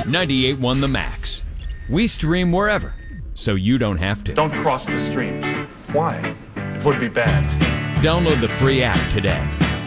98.1 The Max. We stream wherever, so you don't have to. Don't cross the streams. Why? It would be bad. Download the free app today.